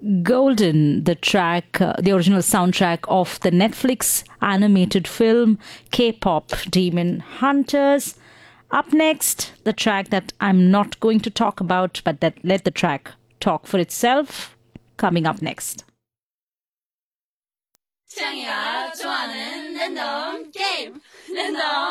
Golden, the track, the original soundtrack of the Netflix animated film K-pop Demon Hunters. Up next, the track that I'm not going to talk about, but that let the track talk for itself. Coming up next. 창이가 좋아하는 랜덤 게임 랜덤